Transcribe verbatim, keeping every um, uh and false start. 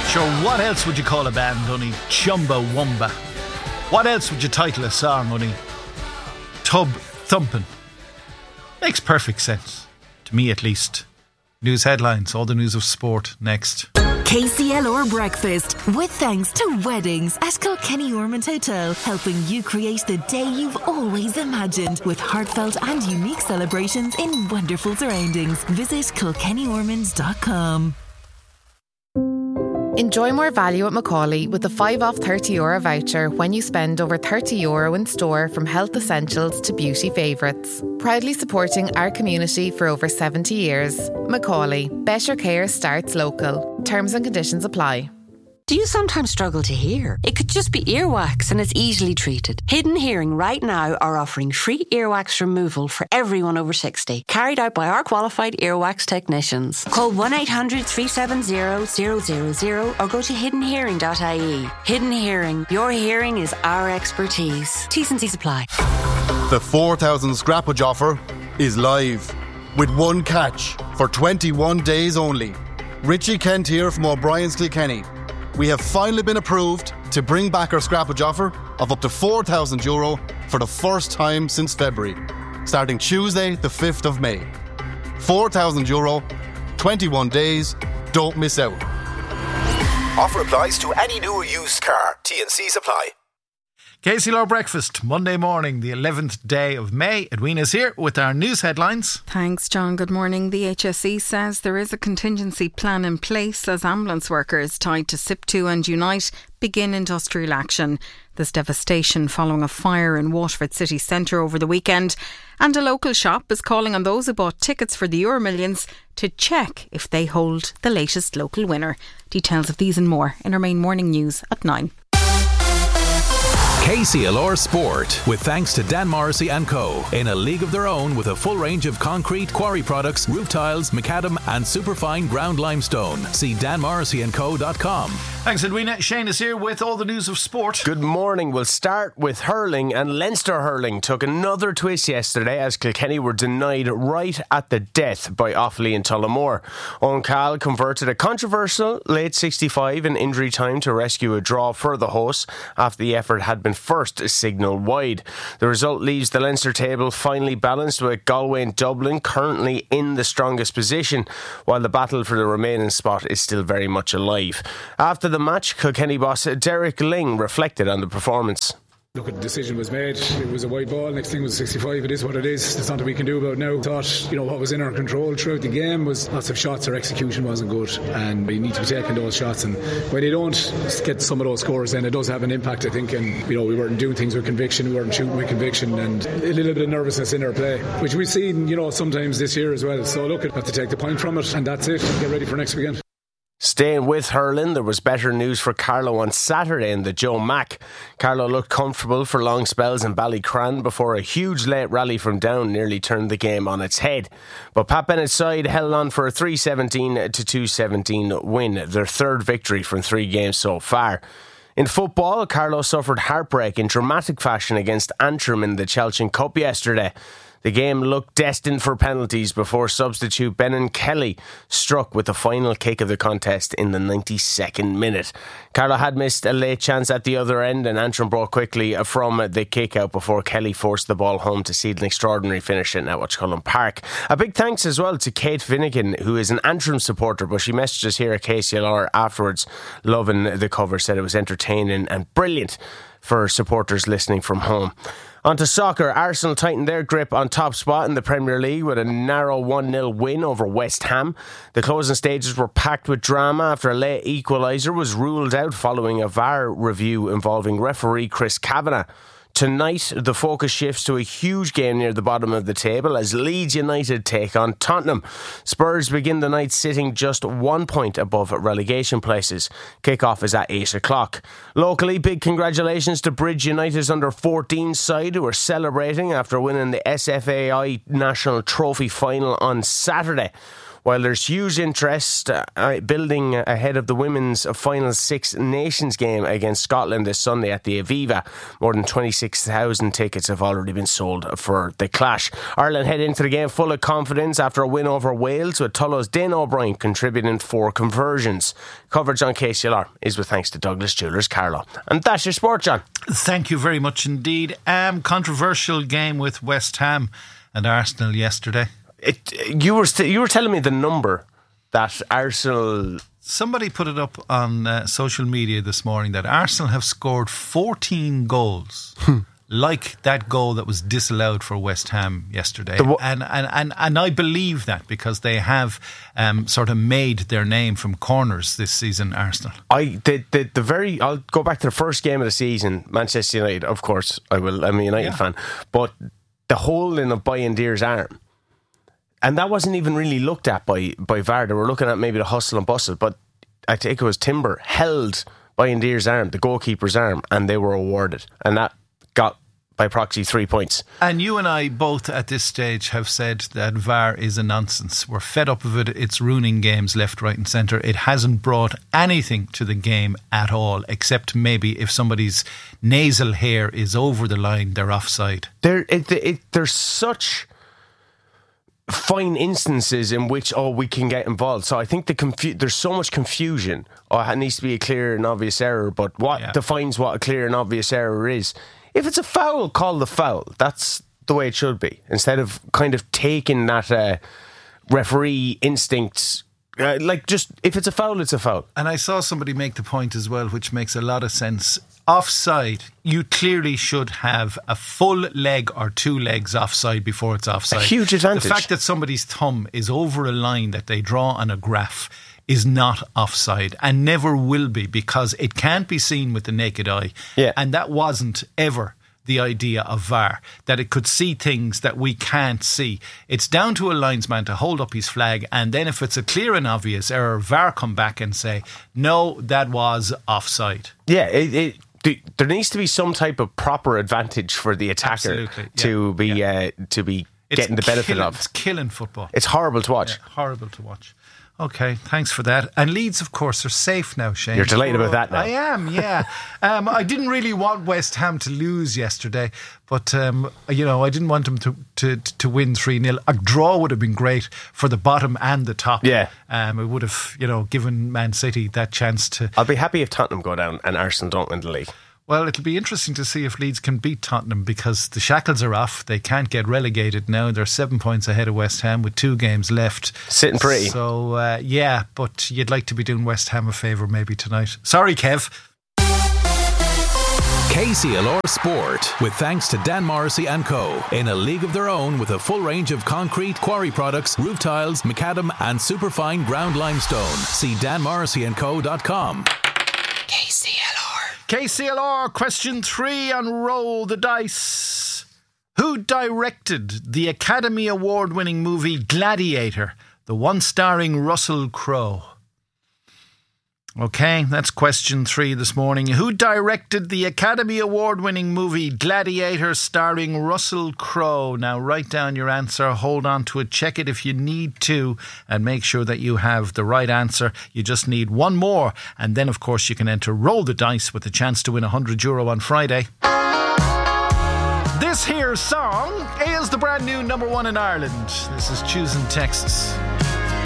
Sure, what else would you call a band, only Chumbawamba? What else would you title a song, only Tub Thumpin'? Makes perfect sense, to me at least. News headlines, all the news of sport, next. K C L R Breakfast, with thanks to Weddings at Kilkenny Ormond Hotel, helping you create the day you've always imagined with heartfelt and unique celebrations in wonderful surroundings. Visit kilkenny ormonds dot com. Enjoy more value at Macaulay with the five off thirty euro voucher when you spend over thirty euro in store, from health essentials to beauty favourites. Proudly supporting our community for over seventy years. Macaulay, better care starts local. Terms and conditions apply. Do you sometimes struggle to hear? It could just be earwax and it's easily treated. Hidden Hearing right now are offering free earwax removal for everyone over sixty, carried out by our qualified earwax technicians. Call one eight hundred three seven zero zero zero zero or go to hidden hearing dot I E. Hidden Hearing, your hearing is our expertise. T's and C's apply. The four thousand scrappage offer is live with one catch for twenty-one days only. Richie Kent here from O'Brien's Kilkenny. We have finally been approved to bring back our scrappage offer of up to four thousand euro for the first time since February, starting Tuesday the fifth of May. four thousand euro, twenty-one days, don't miss out. Offer applies to any new or used car. T and C's apply. K C L R Breakfast, Monday morning, the eleventh day of May. Edwina's here with our news headlines. Thanks, John. Good morning. The H S E says there is a contingency plan in place as ambulance workers tied to S I P two and Unite begin industrial action. There's devastation following a fire in Waterford city centre over the weekend, and a local shop is calling on those who bought tickets for the Euro Millions to check if they hold the latest local winner. Details of these and more in our main morning news at nine. K C L R Sport, with thanks to Dan Morrissey and Co. In a league of their own with a full range of concrete, quarry products, roof tiles, macadam and superfine ground limestone. See dan morrissey and co dot com. Thanks, Edwina. Shane is here with all the news of sport. Good morning. We'll start with hurling, and Leinster hurling took another twist yesterday as Kilkenny were denied right at the death by Offaly and Tullamore. Owen Cahill converted a controversial late sixty-five in injury time to rescue a draw for the hosts after the effort had been first signal wide. The result leaves the Leinster table finely balanced, with Galway and Dublin currently in the strongest position, while the battle for the remaining spot is still very much alive. After the match, Kilkenny boss Derek Ling reflected on the performance. Look, the decision was made. It was a wide ball. Next thing was sixty-five. It is what it is. There's nothing we can do about it now. Thought, you know, what was in our control throughout the game was lots of shots. Our execution wasn't good, and we need to be taking those shots. And when they don't get some of those scores, then it does have an impact, I think. And you know, we weren't doing things with conviction. We weren't shooting with conviction, and a little bit of nervousness in our play, which we've seen, you know, sometimes this year as well. So look, have to take the point from it, and that's it. Get ready for next weekend. Staying with hurling, there was better news for Carlow on Saturday in the Joe Mack. Carlow looked comfortable for long spells in Ballycran before a huge late rally from down nearly turned the game on its head. But Pat Bennett's side held on for a three seventeen to two seventeen win, their third victory from three games so far. In football, Carlow suffered heartbreak in dramatic fashion against Antrim in the Chelchen Cup yesterday. The game looked destined for penalties before substitute Benin Kelly struck with the final kick of the contest in the ninety-second minute. Carlow had missed a late chance at the other end, and Antrim broke quickly from the kick out before Kelly forced the ball home to seal an extraordinary finish at Netwatch Cullen Park. A big thanks as well to Kate Finnegan, who is an Antrim supporter, but she messaged us here at K C L R afterwards, loving the cover, said it was entertaining and brilliant for supporters listening from home. On to soccer. Arsenal tightened their grip on top spot in the Premier League with a narrow one nil win over West Ham. The closing stages were packed with drama after a late equaliser was ruled out following a V A R review involving referee Chris Kavanagh. Tonight, the focus shifts to a huge game near the bottom of the table as Leeds United take on Tottenham. Spurs begin the night sitting just one point above relegation places. Kick-off is at eight o'clock. Locally, big congratulations to Bridge United's under fourteen side, who are celebrating after winning the S F A I National Trophy final on Saturday. While there's huge interest uh, building ahead of the Women's Final Six Nations game against Scotland this Sunday at the Aviva, more than twenty-six thousand tickets have already been sold for the clash. Ireland head into the game full of confidence after a win over Wales, with Tullow's Dane O'Brien contributing four conversions. Coverage on K C L R is with thanks to Douglas Jewellers, Carlow. And that's your sport, John. Thank you very much indeed. Um, controversial game with West Ham and Arsenal yesterday. It, you were st- you were telling me the number that Arsenal... Somebody put it up on uh, social media this morning that Arsenal have scored fourteen goals like that goal that was disallowed for West Ham yesterday. W- and, and, and, and I believe that because they have um, sort of made their name from corners this season, Arsenal. I the, the, the very I'll go back to the first game of the season, Manchester United, of course I will, I'm a United yeah. fan, but the holding of Bayandier's arm, and that wasn't even really looked at by, by V A R. They were looking at maybe the hustle and bustle, but I think it was Timber held Bayandier's arm, the goalkeeper's arm, and they were awarded. And that got, by proxy, three points. And you and I both at this stage have said that V A R is a nonsense. We're fed up of it. It's ruining games left, right and centre. It hasn't brought anything to the game at all, except maybe if somebody's nasal hair is over the line, they're offside. There, it, it, there's such fine instances in which oh we can get involved. So I think the confu- there's so much confusion. Oh, it needs to be a clear and obvious error. But what yeah. defines what a clear and obvious error is? If it's a foul, call the foul. That's the way it should be. Instead of kind of taking that uh, referee instincts. Uh, like just if it's a foul, it's a foul. And I saw somebody make the point as well, which makes a lot of sense. Offside, you clearly should have a full leg or two legs offside before it's offside. A huge advantage. The fact that somebody's thumb is over a line that they draw on a graph is not offside and never will be, because it can't be seen with the naked eye. Yeah. And that wasn't ever the idea of V A R, that it could see things that we can't see. It's down to a linesman to hold up his flag, and then if it's a clear and obvious error, V A R come back and say, no, that was offside. Yeah, it, it there needs to be some type of proper advantage for the attacker Absolutely, yeah. to be yeah. uh, to be it's getting the benefit killing, of. It's killing football. It's horrible to watch. Yeah, horrible to watch. Okay, thanks for that. And Leeds, of course, are safe now, Shane. You're delighted about that now. I am, yeah. um, I didn't really want West Ham to lose yesterday, but um, you know, I didn't want them to to, to win three nil. A draw would have been great for the bottom and the top. Yeah. Um, it would have, you know, given Man City that chance to... I'll be happy if Tottenham go down and Arsenal don't win the league. Well, it'll be interesting to see if Leeds can beat Tottenham, because the shackles are off. They can't get relegated now. They're seven points ahead of West Ham with two games left. Sitting pretty. So, uh, yeah, but you'd like to be doing West Ham a favour maybe tonight. Sorry, Kev. K C L R Sport, with thanks to Dan Morrissey and Co. In a league of their own, with a full range of concrete, quarry products, roof tiles, macadam and superfine ground limestone. See dan morrissey and co dot com. K C L R. K C L R, question three on Roll the Dice. Who directed the Academy Award-winning movie Gladiator, the one starring Russell Crowe? Okay, that's question three this morning. Who directed the Academy Award-winning movie Gladiator starring Russell Crowe? Now write down your answer, hold on to it, check it if you need to, and make sure that you have the right answer. You just need one more, and then of course you can enter Roll the Dice with a chance to win one hundred euro on Friday. This here song is the brand new number one in Ireland. This is Choosing Texts.